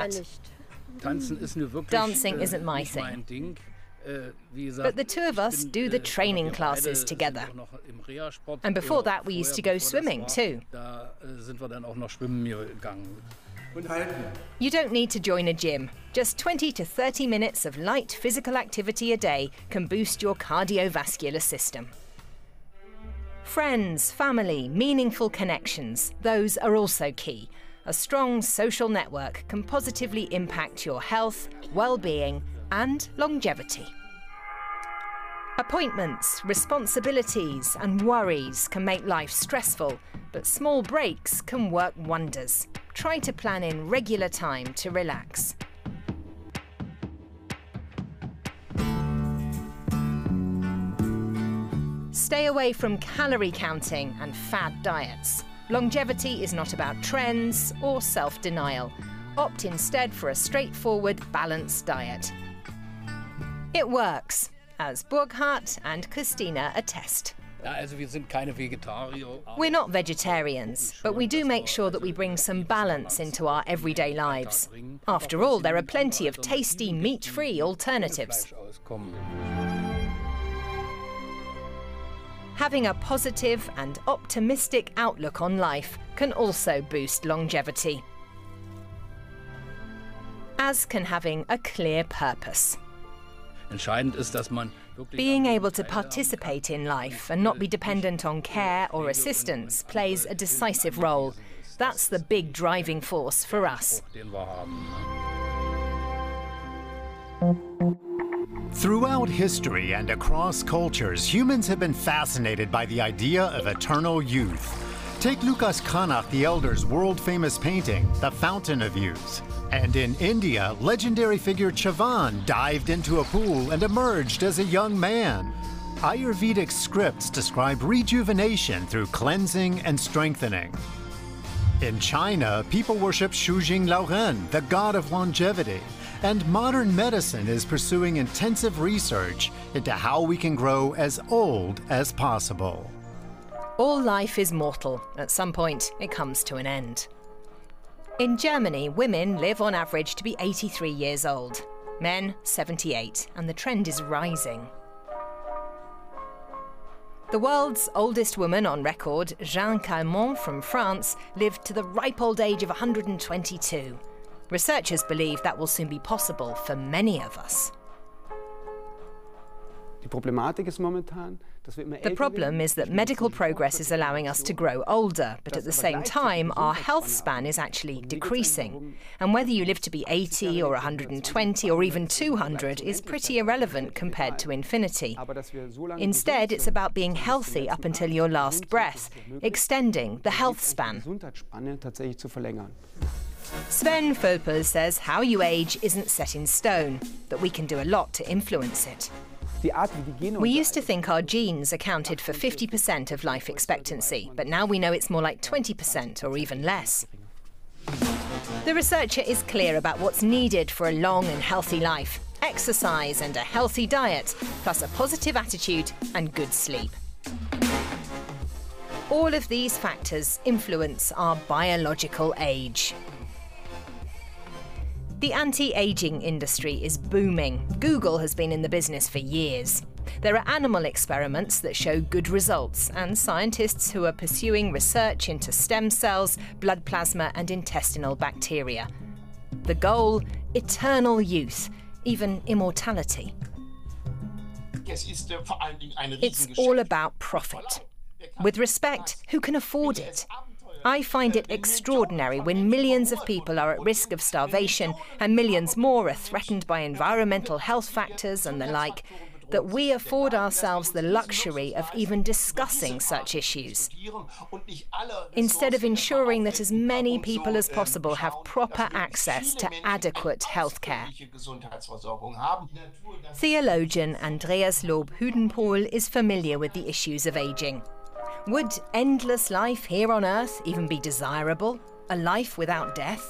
that. Dancing isn't my thing. But the two of us do the training classes together. And before that, we used to go swimming too. You don't need to join a gym. Just 20 to 30 minutes of light physical activity a day can boost your cardiovascular system. Friends, family, meaningful connections, those are also key. A strong social network can positively impact your health, well-being, and longevity. Appointments, responsibilities, and worries can make life stressful, but small breaks can work wonders. Try to plan in regular time to relax. Stay away from calorie counting and fad diets. Longevity is not about trends or self-denial. Opt instead for a straightforward, balanced diet. It works, as Burkhard and Christina attest. We're not vegetarians, but we do make sure that we bring some balance into our everyday lives. After all, there are plenty of tasty meat-free alternatives. Having a positive and optimistic outlook on life can also boost longevity, as can having a clear purpose. Being able to participate in life and not be dependent on care or assistance plays a decisive role. That's the big driving force for us. Throughout history and across cultures, humans have been fascinated by the idea of eternal youth. Take Lucas Cranach the Elder's world-famous painting, The Fountain of Youth. And in India, legendary figure Chavan dived into a pool and emerged as a young man. Ayurvedic scripts describe rejuvenation through cleansing and strengthening. In China, people worship Shujing Laoren, the god of longevity. And modern medicine is pursuing intensive research into how we can grow as old as possible. All life is mortal. At some point, it comes to an end. In Germany, women live on average to be 83 years old. Men, 78, and the trend is rising. The world's oldest woman on record, Jeanne Calment from France, lived to the ripe old age of 122. Researchers believe that will soon be possible for many of us. The problem is that medical progress is allowing us to grow older, but at the same time, our health span is actually decreasing. And whether you live to be 80 or 120 or even 200 is pretty irrelevant compared to infinity. Instead, it's about being healthy up until your last breath, extending the health span. Sven Völpel says how you age isn't set in stone, but we can do a lot to influence it. We used to think our genes accounted for 50% of life expectancy, but now we know it's more like 20% or even less. The researcher is clear about what's needed for a long and healthy life: exercise and a healthy diet, plus a positive attitude and good sleep. All of these factors influence our biological age. The anti-aging industry is booming. Google has been in the business for years. There are animal experiments that show good results, and scientists who are pursuing research into stem cells, blood plasma, and intestinal bacteria. The goal: eternal youth, even immortality. It's all about profit. With respect, who can afford it? I find it extraordinary when millions of people are at risk of starvation and millions more are threatened by environmental health factors and the like, that we afford ourselves the luxury of even discussing such issues, instead of ensuring that as many people as possible have proper access to adequate health care. Theologian Andreas Lob-Hudenpohl is familiar with the issues of aging. Would endless life here on Earth even be desirable? A life without death?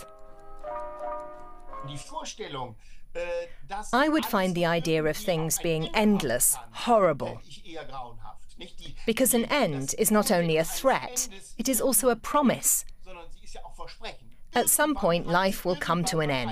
I would find the idea of things being endless horrible. Because an end is not only a threat, it is also a promise. At some point, life will come to an end.